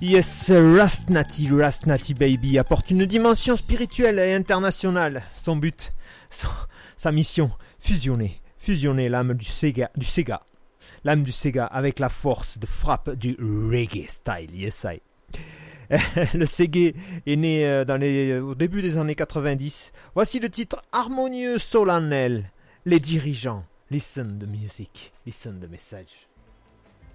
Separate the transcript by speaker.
Speaker 1: Yes, Rastnati Baby apporte une dimension spirituelle et internationale. Son but, sa mission, fusionner l'âme du Sega, l'âme du Sega avec la force de frappe du reggae style. Yes, I. Le Sega est né au début des années 90. Voici le titre harmonieux, solennel. Les dirigeants. Listen the music, listen the message.